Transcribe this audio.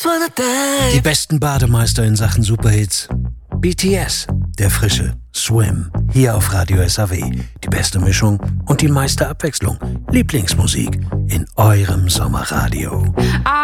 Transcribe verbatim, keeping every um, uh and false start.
Die besten Bademeister in Sachen Superhits. B T S, der frische Swim. Hier auf Radio S A W. Die beste Mischung und die meiste Abwechslung. Lieblingsmusik in eurem Sommerradio.